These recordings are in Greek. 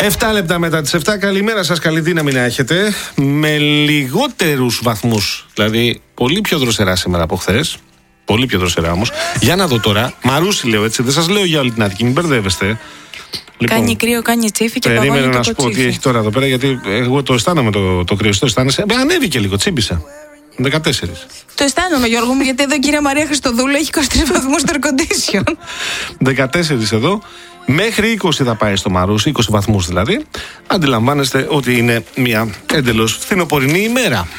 7 λεπτά μετά τις 7. Καλημέρα σας, καλή δύναμη να έχετε. Με λιγότερους βαθμούς, δηλαδή πολύ πιο δροσερά σήμερα από χθες. Πολύ πιο δροσερά όμως. Για να δω τώρα. Μαρούσι λέω, έτσι. Δεν σας λέω για όλη την Αττική, μην μπερδεύεστε. Λοιπόν, κάνει κρύο, κάνει τσίφι και παγώνει το περίμενε να σου πω τι έχει τώρα εδώ πέρα, γιατί εγώ το αισθάνομαι το κρύο. Το αισθάνεσαι. Ανέβηκε λίγο, τσίμπησε. 14. Το αισθάνομαι, Γιώργο μου, γιατί εδώ η κυρία Μαρία Χριστοδούλου έχει 23 βαθμούς στο air condition. 14 εδώ. Μέχρι 20 θα πάει στο Μαρούσι, 20 βαθμούς δηλαδή. Αντιλαμβάνεστε ότι είναι μια εντελώς φθινοπορεινή ημέρα.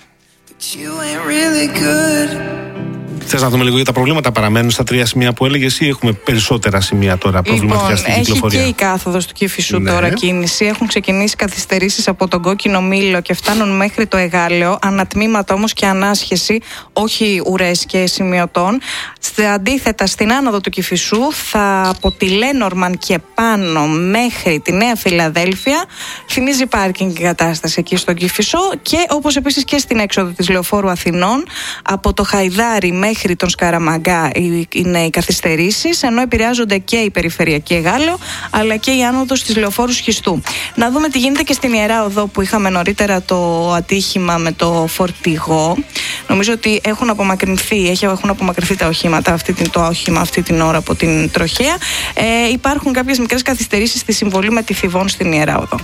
Θες να δούμε λίγο για τα προβλήματα, παραμένουν στα 3 σημεία που έλεγες ή έχουμε περισσότερα σημεία τώρα προβληματικά στην κυκλοφορία? Έχει και η κάθοδος του Κηφισού τώρα κίνηση. Έχουν ξεκινήσει καθυστερήσεις από τον Κόκκινο Μήλο και φτάνουν μέχρι το Εγάλεο. Ανατμήματα όμως και ανάσχεση, όχι ουρές και σημειωτών. Αντίθετα, στην άνοδο του Κηφισού από τη Λένορμαν και πάνω μέχρι τη Νέα Φιλαδέλφια θυμίζει πάρκινγκ η κατάσταση εκεί στον Κηφισό, και όπως επίσης και στην έξοδο της Λεωφόρου Αθηνών από το Χαϊδάρι μέχρι τον Σκαραμαγκά είναι οι καθυστερήσεις, ενώ επηρεάζονται και η περιφερειακή Εγάλεο αλλά και η άνοδος της Λεωφόρου Σχιστού. Να δούμε τι γίνεται και στην Ιερά Οδό, που είχαμε νωρίτερα το ατύχημα με το φορτηγό. Νομίζω ότι έχουν απομακρυνθεί τα οχήματα αυτή την ώρα από την τροχέα. Υπάρχουν κάποιες μικρές καθυστερήσεις στη συμβολή με τη Θηβών στην Ιερά Οδό.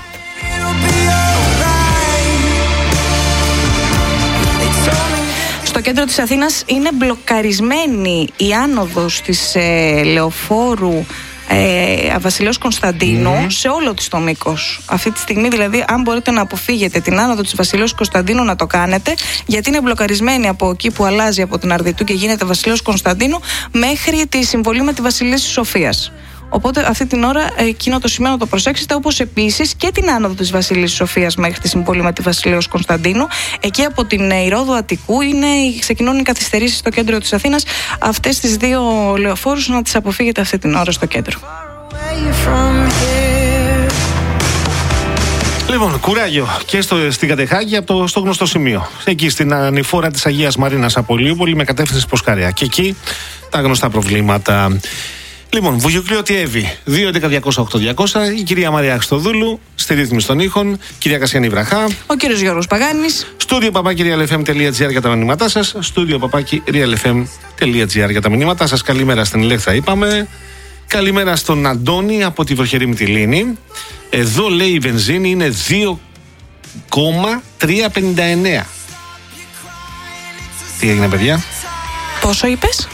Στο κέντρο της Αθήνας είναι μπλοκαρισμένη η άνοδος της Λεωφόρου Βασιλέως Κωνσταντίνου σε όλο της το μήκος. Αυτή τη στιγμή δηλαδή, αν μπορείτε να αποφύγετε την άνοδο της Βασιλέως Κωνσταντίνου, να το κάνετε, γιατί είναι μπλοκαρισμένη από εκεί που αλλάζει από την Αρδιτού και γίνεται Βασιλέως Κωνσταντίνου μέχρι τη συμβολή με τη Βασιλίσσης Σοφίας. Οπότε αυτή την ώρα εκείνο το σημείο να το προσέξετε, όπως επίσης και την άνοδο της Βασιλίσσης Σοφίας μέχρι τη συμβολή με τη Βασιλέως Κωνσταντίνου. Εκεί από την Ηρόδου Αττικού ξεκινούν οι καθυστερήσεις στο κέντρο της Αθήνας. Αυτές τις δύο λεωφόρους να τις αποφύγετε αυτή την ώρα στο κέντρο. Λοιπόν, κουράγιο και στην Κατεχάκη στο γνωστό σημείο. Εκεί στην ανηφόρα της Αγίας Μαρίνας από Λιούπολη με κατεύθυνση Ποσκαρέα. Και εκεί τα γνωστά προβλήματα. Λοιπόν, Βουγιουκλείο Τιέβη, 2.11.208.200, η κυρία Μαρία Χριστοδούλου, στη ρύθμιση των ήχων, κυρία Κασιανή Βραχά, ο κύριος Γιώργος Παγάνης, στούντιο papaki.realfm.gr για τα μηνύματά σας, στούντιο papaki.realfm.gr για τα μηνύματά σας. Καλημέρα στην Ηλέκτρα, είπαμε. Καλημέρα στον Αντώνη από τη βροχερή Μυτιλήνη. Εδώ λέει η βενζίνη είναι 2,359. Τι έγινε, παιδιά? Πόσο είπες?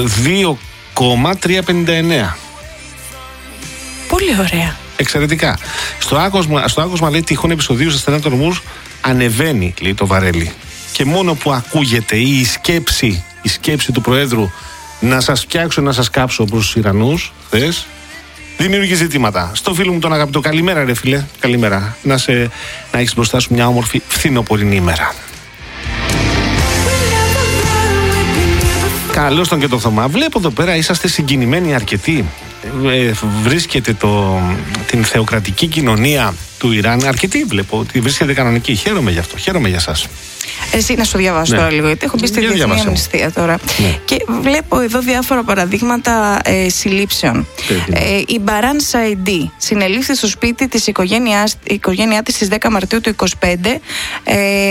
2,359. Πολύ ωραία. Εξαιρετικά. Στο άκουσμα λέει τυχόν επεισοδίου σε στενά τορμούς ανεβαίνει, λέει, το βαρέλι. Και μόνο που ακούγεται η σκέψη του Προέδρου να σας φτιάξω, να σας κάψω προς τους Ιρανούς χθες, δημιουργεί ζητήματα. Στο φίλο μου τον αγαπητό, καλημέρα ρε φίλε, καλημέρα. Να έχεις μπροστά σου μια όμορφη φθινοπορεινή ημέρα. Καλώς τον και το Θωμά. Βλέπω εδώ πέρα είσαστε συγκινημένοι αρκετοί. Βρίσκεται την θεοκρατική κοινωνία του Ιράν. Αρκετοί βλέπω ότι βρίσκεται κανονική. Χαίρομαι γι' αυτό. Χαίρομαι για σας. Εσύ να σου διαβάσω τώρα λίγο, γιατί έχω μπει στη Διεθνή Αμνηστία τώρα. Ναι. Και βλέπω εδώ διάφορα παραδείγματα συλλήψεων. Η Μπαράν Σαϊντή συνελήφθη στο σπίτι της οικογένειά της στις 10 Μαρτίου του 2025.